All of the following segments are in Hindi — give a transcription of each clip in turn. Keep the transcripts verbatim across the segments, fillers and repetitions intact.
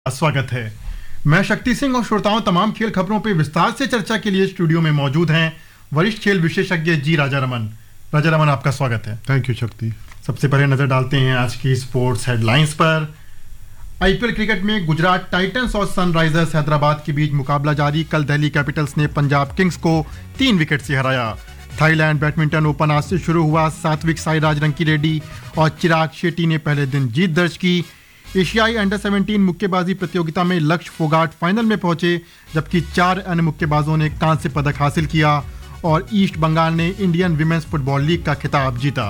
स्वागत है। मैं शक्ति सिंह और श्रोताओं तमाम खेल खबरों पर विस्तार से चर्चा के लिए स्टूडियो में मौजूद हैं वरिष्ठ खेल विशेषज्ञ जी राजारमन। राजारमन, आपका स्वागत है। थैंक यू शक्ति। सबसे पहले नजर डालते हैं आज की स्पोर्ट्स हेडलाइंस पर। आईपीएल क्रिकेट में गुजरात टाइटंस और सनराइजर्स हैदराबाद के बीच मुकाबला जारी। कल दिल्ली कैपिटल्स ने पंजाब किंग्स को तीन विकेट से हराया। थाईलैंड बैडमिंटन ओपन आज से शुरू हुआ। सात्विक साईराज रंकीरेड्डी और चिराग शेट्टी ने पहले दिन जीत दर्ज की। एशियाई अंडर सत्रह मुक्केबाजी प्रतियोगिता में लक्ष्य फोगाट फाइनल में पहुंचे, जबकि चार अन्य मुक्केबाजों ने कांस्य पदक हासिल किया और ईस्ट बंगाल ने इंडियन विमेंस फुटबॉल लीग का खिताब जीता।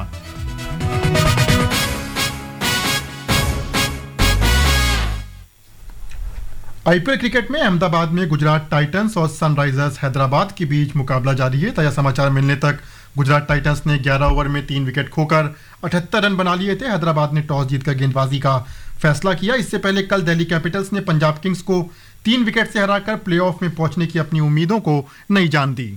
आईपीएल क्रिकेट में अहमदाबाद में गुजरात टाइटंस और सनराइजर्स हैदराबाद के बीच मुकाबला जारी है। ताजा समाचार मिलने तक गुजरात टाइटंस ने ग्यारह ओवर में तीन विकेट खोकर अठहत्तर रन बना लिए थे। हैदराबाद ने टॉस जीतकर गेंदबाजी का फैसला किया। इससे पहले कल दिल्ली कैपिटल्स ने पंजाब किंग्स को तीन विकेट से हराकर प्लेऑफ में पहुंचने की अपनी उम्मीदों को नई जान दी।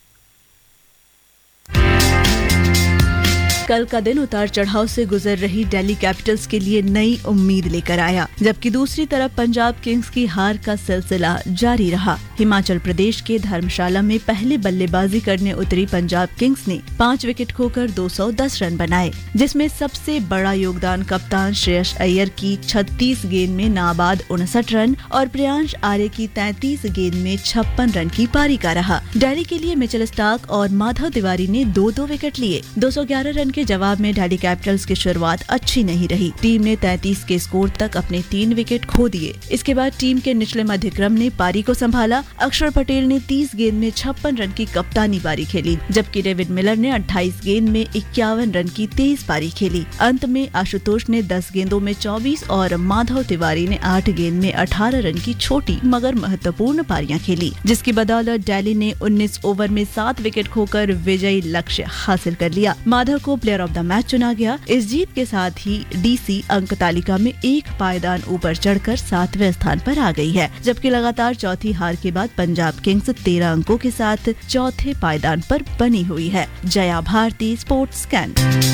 कल का दिन उतार चढ़ाव से गुजर रही दिल्ली कैपिटल्स के लिए नई उम्मीद लेकर आया, जबकि दूसरी तरफ पंजाब किंग्स की हार का सिलसिला जारी रहा। हिमाचल प्रदेश के धर्मशाला में पहले बल्लेबाजी करने उतरी पंजाब किंग्स ने पाँच विकेट खोकर दो सौ दस रन बनाए, जिसमें सबसे बड़ा योगदान कप्तान श्रेयस अय्यर की छत्तीस गेंद में नाबाद उनसठ रन और प्रियांश आर्य की तैंतीस गेंद में छप्पन रन की पारी का रहा। दिल्ली के लिए मिचेल स्टार्क और माधव तिवारी ने दो दो विकेट लिए। दो सौ ग्यारह रन के जवाब में दिल्ली कैपिटल्स की शुरुआत अच्छी नहीं रही। टीम ने तैंतीस के स्कोर तक अपने तीन विकेट खो दिए। इसके बाद टीम के निचले मध्य क्रम ने पारी को संभाला। अक्षर पटेल ने तीस गेंद में छप्पन रन की कप्तानी पारी खेली, जबकि डेविड मिलर ने अट्ठाईस गेंद में इक्यावन रन की तेज पारी खेली। अंत में आशुतोष ने दस गेंदों में चौबीस और माधव तिवारी ने आठ गेंद में अठारह रन की छोटी मगर महत्वपूर्ण पारियां खेली, जिसकी बदौलत दिल्ली ने उन्नीस ओवर में सात विकेट खोकर विजयी लक्ष्य हासिल कर लिया। माधव को प्लेयर ऑफ द मैच चुना गया। इस जीत के साथ ही डीसी अंक तालिका में एक पायदान ऊपर चढ़कर सातवें स्थान पर आ गई है, जबकि लगातार चौथी हार के बाद पंजाब किंग्स तेरह अंकों के साथ चौथे पायदान पर बनी हुई है। Jaya Bharti, sports scan.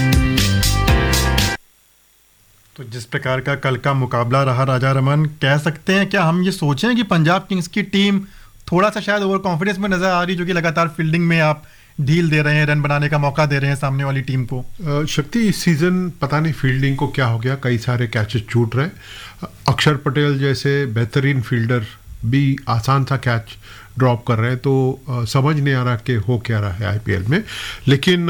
तो जिस प्रकार का कल का मुकाबला रहा राजारमन, कह सकते हैं क्या हम ये सोचें कि पंजाब किंग्स की टीम थोड़ा सा शायद ओवर कॉन्फिडेंस में नजर आ रही, जो कि लगातार फील्डिंग में आप ढील दे रहे हैं, रन बनाने का मौका दे रहे हैं सामने वाली टीम को। शक्ति, इस सीजन पता नहीं फील्डिंग को क्या हो गया, कई सारे कैचेस छूट रहे। अक्षर पटेल जैसे बेहतरीन फील्डर भी आसान सा कैच ड्रॉप कर रहे हैं, तो आ, समझ नहीं आ रहा कि हो क्या रहा है आईपीएल में। लेकिन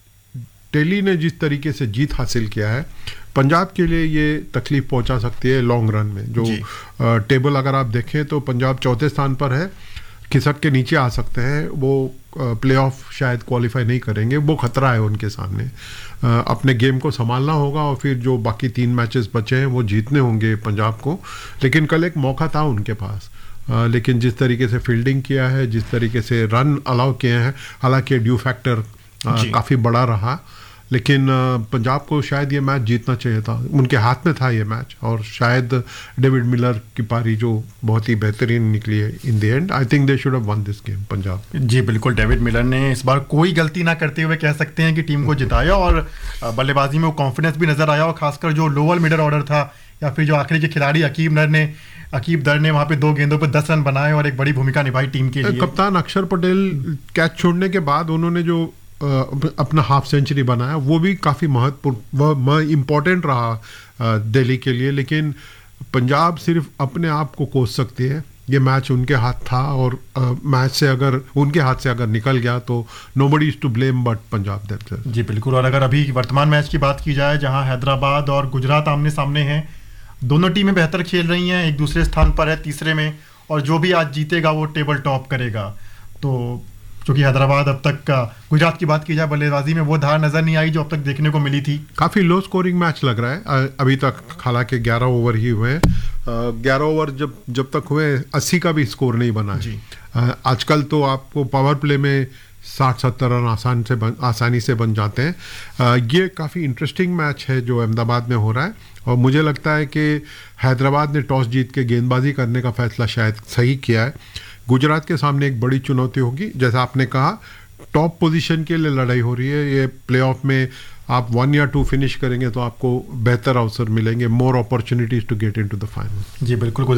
दिल्ली ने जिस तरीके से जीत हासिल किया है, पंजाब के लिए ये तकलीफ पहुंचा सकती है लॉन्ग रन में। जो आ, टेबल अगर आप देखें तो पंजाब चौथे स्थान पर है, खिसक के नीचे आ सकते हैं। वो प्लेऑफ शायद क्वालिफाई नहीं करेंगे, वो खतरा है उनके सामने। अपने गेम को संभालना होगा और फिर जो बाकी तीन मैचेस बचे हैं वो जीतने होंगे पंजाब को। लेकिन कल एक मौका था उनके पास, लेकिन जिस तरीके से फील्डिंग किया है, जिस तरीके से रन अलाउ किए हैं, हालांकि ड्यू फैक्टर काफ़ी बड़ा रहा, लेकिन पंजाब को शायद ये मैच जीतना चाहिए था। उनके हाथ में था ये मैच, और शायद डेविड मिलर की पारी जो बहुत ही बेहतरीन निकली है in the end. I think they should have one this game Punjab. जी बिल्कुल, डेविड मिलर ने इस बार कोई गलती ना करते हुए कह सकते हैं कि टीम को जिताया, और बल्लेबाजी में वो कॉन्फिडेंस भी नजर आया। और खासकर जो लोअर मिडल ऑर्डर था या फिर जो आखिरी के खिलाड़ी अकीब नर ने अकीब दर ने वहाँ पे दो गेंदों पे दस रन बनाए और एक बड़ी भूमिका निभाई टीम के लिए। कप्तान अक्षर पटेल कैच छोड़ने के बाद उन्होंने जो अपना हाफ सेंचुरी बनाया, वो भी काफ़ी महत्वपूर्ण इम्पोर्टेंट रहा दिल्ली के लिए। लेकिन पंजाब सिर्फ अपने आप को कोस सकती है। ये मैच उनके हाथ था, और मैच से अगर उनके हाथ से अगर निकल गया तो nobody is to blame but Punjab themselves. जी बिल्कुल। और अगर अभी वर्तमान मैच की बात की जाए, जहां हैदराबाद और गुजरात आमने सामने हैं, दोनों टीमें बेहतर खेल रही हैं, एक दूसरे स्थान पर है, तीसरे में, और जो भी आज जीतेगा वो टेबल टॉप करेगा। तो क्योंकि हैदराबाद अब तक का, गुजरात की बात की जाए बल्लेबाजी में, वो धार नजर नहीं आई जो अब तक देखने को मिली थी। काफ़ी लो स्कोरिंग मैच लग रहा है अभी तक, हालांकि ग्यारह ओवर ही हुए हैं। ग्यारह ओवर जब जब तक हुए अस्सी का भी स्कोर नहीं बना है। आजकल तो आपको पावर प्ले में साठ सत्तर रन आसान से बन, आसानी से बन जाते हैं। ये काफ़ी इंटरेस्टिंग मैच है जो अहमदाबाद में हो रहा है, और मुझे लगता है कि हैदराबाद ने टॉस जीत के गेंदबाजी करने का फैसला शायद सही किया है। गुजरात के सामने एक बड़ी चुनौती होगी, जैसा आपने कहा, टॉप पोजीशन के लिए लड़ाई हो रही है। ये प्लेऑफ में आप वन या टू फिनिश करेंगे तो आपको बेहतर अवसर मिलेंगे, more opportunities to get into the final. जी बिल्कुल।